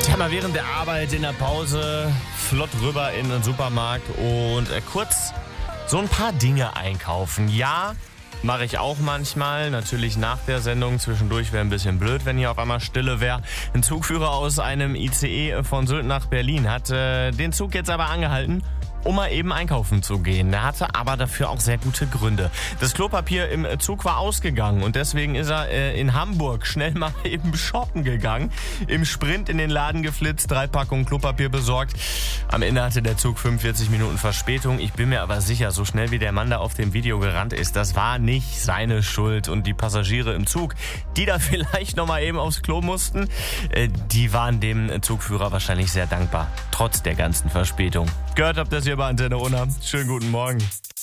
Ja, mal während der Arbeit in der Pause flott rüber in den Supermarkt und kurz so ein paar Dinge einkaufen. Ja, mache ich auch manchmal. Natürlich nach der Sendung. Zwischendurch wäre ein bisschen blöd, wenn hier auf einmal Stille wäre. Ein Zugführer aus einem ICE von Sylt nach Berlin hat den Zug jetzt aber angehalten, um mal eben einkaufen zu gehen. Er hatte aber dafür auch sehr gute Gründe. Das Klopapier im Zug war ausgegangen und deswegen ist er in Hamburg schnell mal eben shoppen gegangen. Im Sprint in den Laden geflitzt, 3 Packungen Klopapier besorgt. Am Ende hatte der Zug 45 Minuten Verspätung. Ich bin mir aber sicher, so schnell wie der Mann da auf dem Video gerannt ist, das war nicht seine Schuld. Und die Passagiere im Zug, die da vielleicht noch mal eben aufs Klo mussten, die waren dem Zugführer wahrscheinlich sehr dankbar. Trotz der ganzen Verspätung. Gehört habt ihr das hier bei Antenne Unna. Schönen guten Morgen.